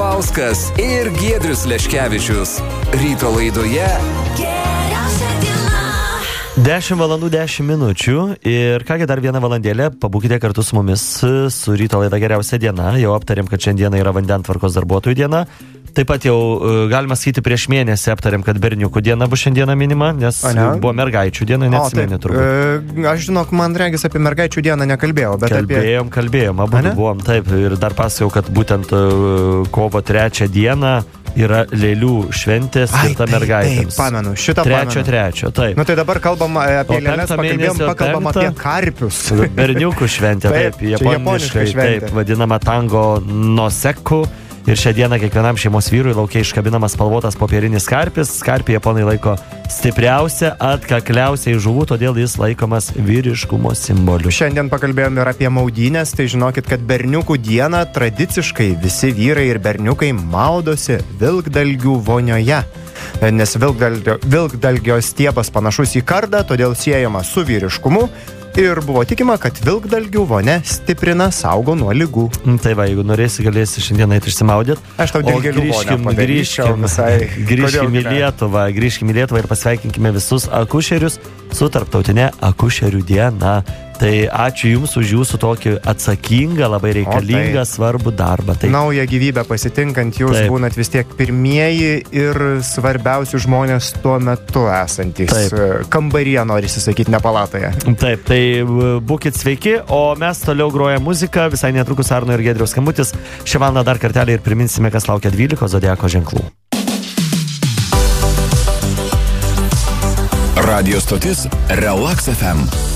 Zapauskas ir Giedrius Leškevičius. Ryto laidoje Geriausia diena. 10:10 ir kągi dar vieną valandėlę pabūkite kartu su mumis su ryto laida Geriausia diena. Jau aptarėm, kad šiandieną yra vandentvarkos darbuotojų diena. Taip pat jau galima sakyti prieš mėnesį aptarėm, kad berniukų diena bus šiandieną minima, nes buvo mergaičių diena, neatsimeni turbūt. Aš žinok, man regis apie mergaičių dieną nekalbėjau, bet Kalbėjom, abu buvom taip ir dar pasakojau, kad būtent kovo 3 dieną yra lėlių šventė skirta mergaitėms. Taip, pamenu, šitą Trečio, taip. Nu tai dabar kalbam apie lėles, pakalbam apie karpius. Berniukų šventė, taip, japoniškai, taip, vadinama tango noseku. Ir šią dieną kiekvienam šeimos vyrui laukia iškabinamas spalvotas popierinis karpis. Karpį japonai laiko stipriausia, atkakliausia žuvų, todėl jis laikomas vyriškumo simboliu. Šiandien pakalbėjom ir apie maudynės, tai žinokit, kad berniukų dieną tradiciškai visi vyrai ir berniukai maudosi vilkdalgių vonioje. Nes vilkdalgio stiepas panašus į kardą, todėl siejama su vyriškumu. Ir buvo tikima, kad vilkdalgių vonia stiprina, saugo nuo ligų. Tai va, jeigu norėsi, galėsi šiandien eiti išsimaudyti. Aš tau dilgėlių vonę padaryčiau visai. Grįžkim į Lietuvą ir pasveikinkime visus akušerius su tarptautinė akušerių diena. Tai ačiū Jums už Jūsų tokį atsakingą, labai reikalingą, svarbų darbą. Tai naują gyvybę pasitinkant, Jūs būnat vis tiek pirmieji ir svarbiausi žmonės tuo metu esantys. Kambaryje, norisi sakyti, ne palatoje. Taip, tai būkit sveiki, o mes toliau grojame muziką. Visai netrukus Arno ir Giedriaus skambutis. Šią valandą dar kartelį ir priminsime, kas laukia 12 zodiako ženklų. Radio stotis Relax FM.